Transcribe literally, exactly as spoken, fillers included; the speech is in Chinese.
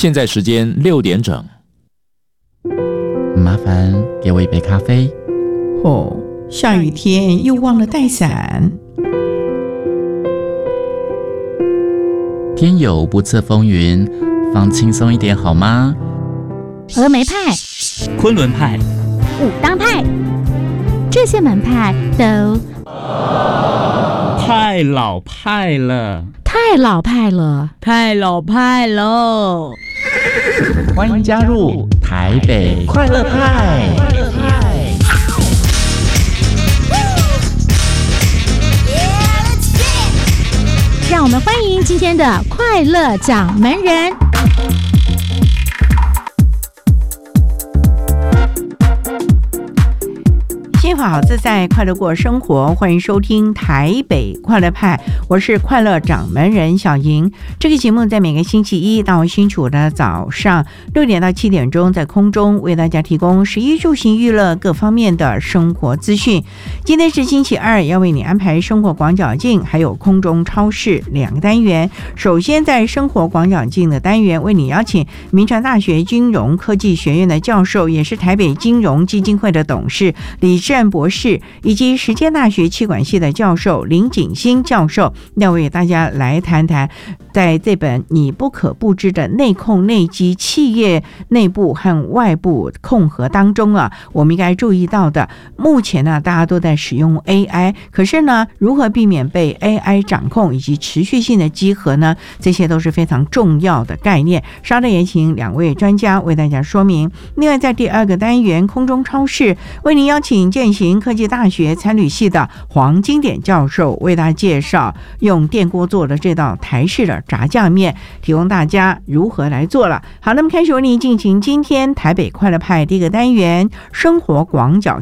现在时间六点整。 麻烦给我一杯咖啡。 哦，下雨天又忘了带伞。 天有不测风云，放轻松一点好吗？ 峨眉派、 昆仑派、 武当派，这些门派都太老派了， 太老派了， 太老派喽！ 欢迎加入台北快乐派。 让我们欢迎今天的快乐掌门人。 幸福好自在，快乐过生活，欢迎收听台北快乐派，我是快乐掌门人小莹。这个节目在每个星期一到星期五的早上六点到七点钟，在空中为大家提供食衣住行娱乐各方面的生活资讯。今天是星期二，要为你安排生活广角镜还有空中超市两个单元。首先在生活广角镜的单元，为你邀请民传大学金融科技学院的教授，也是台北金融基金会的董事李志博士，以及实践大学企管系的教授林景欣教授，要为大家来谈谈在这本你不可不知的内控内基企业内部和外部控核当中啊，我们应该注意到的，目前呢大家都在使用 A I， 可是呢如何避免被 A I 掌控以及持续性的稽核呢，这些都是非常重要的概念。稍后也请两位专家为大家说明。另外在第二个单元空中超市，为您邀请健行科技大学餐旅系的黄金典教授为大家介绍用电锅做的这道台式的炸酱面，提供大家如何来做了。好，那么开始为您进行今天台北快乐派第一个单元生活广角